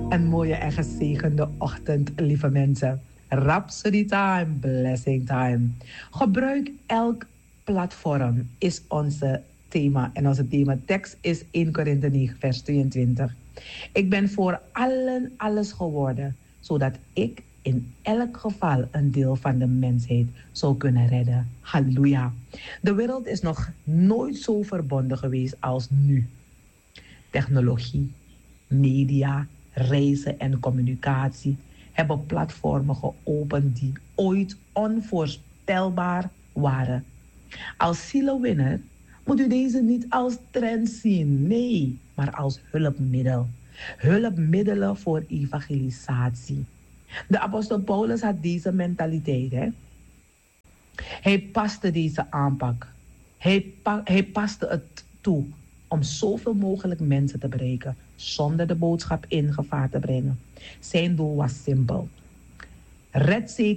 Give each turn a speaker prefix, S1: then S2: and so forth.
S1: Een mooie en gezegende ochtend, lieve mensen. Rhapsody time, blessing time. Gebruik elk platform is onze thema. En onze thematekst is 1 Korinthe 9 vers 22. Ik ben voor allen alles geworden, zodat ik in elk geval een deel van de mensheid zou kunnen redden. Halleluja. De wereld is nog nooit zo verbonden geweest als nu. Technologie, media, reizen en communicatie hebben platformen geopend die ooit onvoorspelbaar waren. Als zielenwinner moet u deze niet als trend zien, nee, maar als hulpmiddel. Hulpmiddelen voor evangelisatie. De apostel Paulus had deze mentaliteit. Hè? Hij paste deze aanpak. Hij paste het toe om zoveel mogelijk mensen te bereiken zonder de boodschap in gevaar te brengen. Zijn doel was simpel. Red zeker